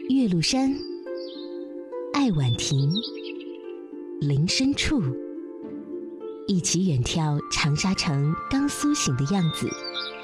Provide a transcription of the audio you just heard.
岳麓山，爱晚亭，林深处，一起远眺长沙城刚苏醒的样子。